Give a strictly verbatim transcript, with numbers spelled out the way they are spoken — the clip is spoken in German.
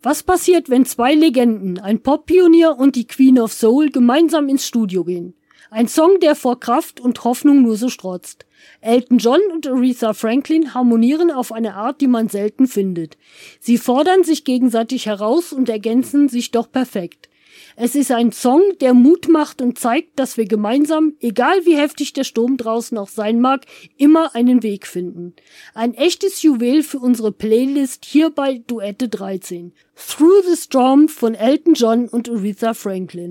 Was passiert, wenn zwei Legenden, ein Pop-Pionier und die Queen of Soul, gemeinsam ins Studio gehen? Ein Song, der vor Kraft und Hoffnung nur so strotzt. Elton John und Aretha Franklin harmonieren auf eine Art, die man selten findet. Sie fordern sich gegenseitig heraus und ergänzen sich doch perfekt. Es ist ein Song, der Mut macht und zeigt, dass wir gemeinsam, egal wie heftig der Sturm draußen auch sein mag, immer einen Weg finden. Ein echtes Juwel für unsere Playlist hier bei Duette dreizehn. Through the Storm von Elton John und Aretha Franklin.